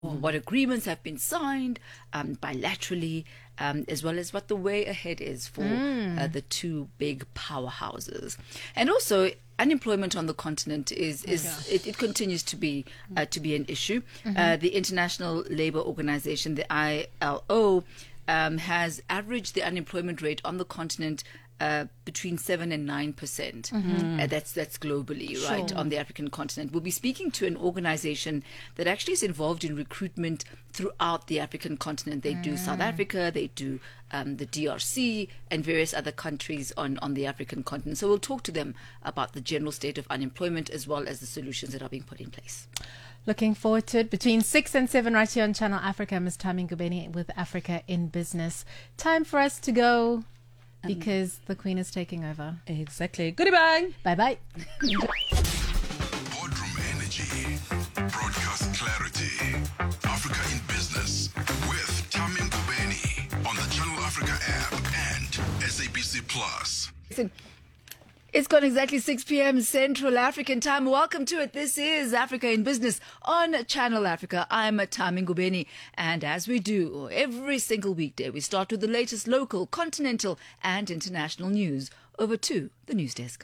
what agreements have been signed bilaterally, as well as what the way ahead is for the two big powerhouses. And also, unemployment on the continent it continues to be an issue. The International Labour Organization, the ILO, has averaged the unemployment rate on the continent between 7 and 9%. That's globally, right, on the African continent. We'll be speaking to an organization that actually is involved in recruitment throughout the African continent. They do South Africa, they do the DRC, and various other countries on the African continent. So we'll talk to them about the general state of unemployment as well as the solutions that are being put in place. Looking forward to it. Between 6 and 7 right here on Channel Africa. Ms. Tami Ngubeni with Africa in Business. Time for us to go because the Queen is taking over. Exactly. Goodbye. Bye-bye. Boardroom energy. Broadcast clarity. Africa in Business with Tami Ngubeni on the Channel Africa app and SABC Plus. It's gone exactly 6 p.m. Central African time. Welcome to it. This is Africa in Business on Channel Africa. I'm Tami Ngubeni. And as we do every single weekday, we start with the latest local, continental and international news. Over to the news desk.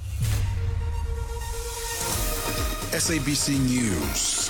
SABC News.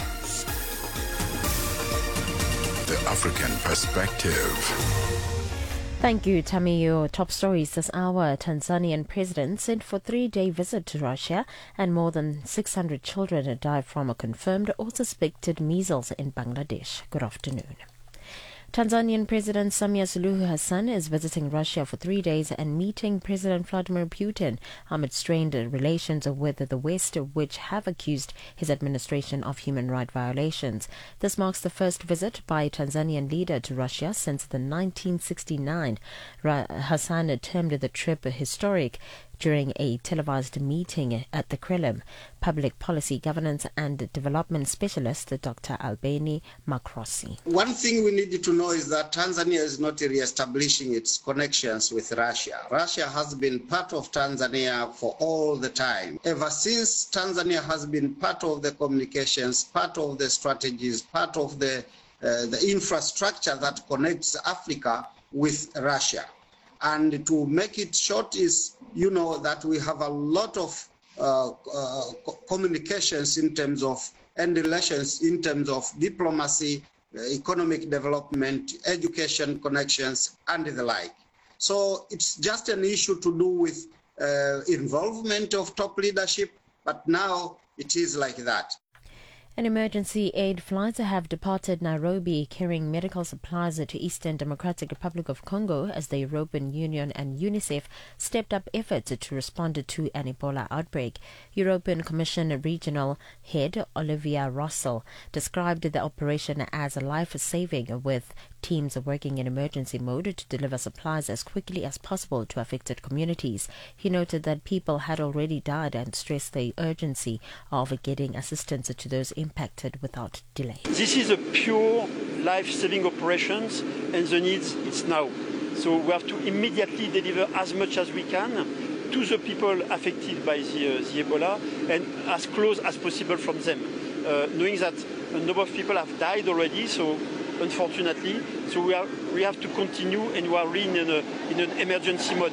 The African Perspective. Thank you, Tami. Your top stories this hour. Tanzanian president sent for 3-day visit to Russia, and more than 600 children have died from a confirmed or suspected measles in Bangladesh. Good afternoon. Tanzanian President Samia Suluhu Hassan is visiting Russia for 3 days and meeting President Vladimir Putin amid strained relations with the West, which have accused his administration of human rights violations. This marks the first visit by a Tanzanian leader to Russia since the 1969. Hassan termed the trip historic during a televised meeting at the Kremlin. Public policy governance and development specialist Dr. Albeni Makrossi. One thing we need to know is that Tanzania is not re-establishing its connections with Russia. Russia has been part of Tanzania for all the time. Ever since Tanzania has been part of the communications, part of the strategies, part of the infrastructure that connects Africa with Russia. And to make it short is, that we have a lot of communications in terms of, and relations in terms of diplomacy, economic development, education connections, and the like. So it's just an issue to do with involvement of top leadership, but now it is like that. An emergency aid flights have departed Nairobi carrying medical supplies to Eastern Democratic Republic of Congo as the European Union and UNICEF stepped up efforts to respond to an Ebola outbreak. European Commission Regional Head Olivia Russell described the operation as life-saving, with teams working in emergency mode to deliver supplies as quickly as possible to affected communities. He noted that people had already died and stressed the urgency of getting assistance to those impacted without delay. This is a pure life-saving operations, and the needs it's now. So we have to immediately deliver as much as we can to the people affected by the Ebola and as close as possible from them, knowing that a number of people have died already, so unfortunately, so we have to continue, and we are really in an emergency mode.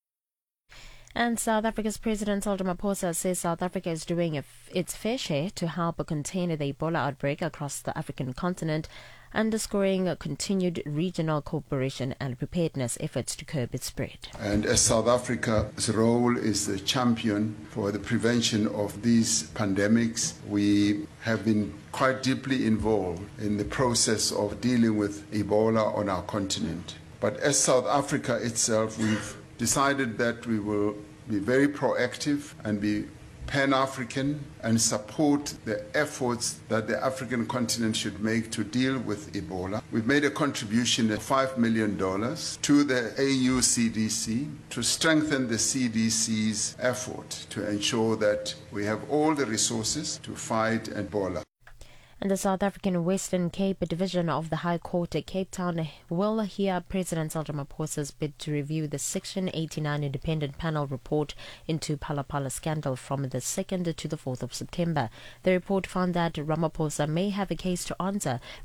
And South Africa's President Cyril Ramaphosa says South Africa is doing its fair share to help contain the Ebola outbreak across the African continent, underscoring continued regional cooperation and preparedness efforts to curb its spread. And as South Africa's role is the champion for the prevention of these pandemics, we have been quite deeply involved in the process of dealing with Ebola on our continent. But as South Africa itself, we've decided that we will be very proactive and be Pan-African and support the efforts that the African continent should make to deal with Ebola. We've made a contribution of $5 million to the AU CDC to strengthen the CDC's effort to ensure that we have all the resources to fight Ebola. And the South African Western Cape Division of the High Court at Cape Town will hear President Cyril Ramaphosa's bid to review the Section 89 independent panel report into Phala Phala scandal from the 2nd to the 4th of September. The report found that Ramaphosa may have a case to answer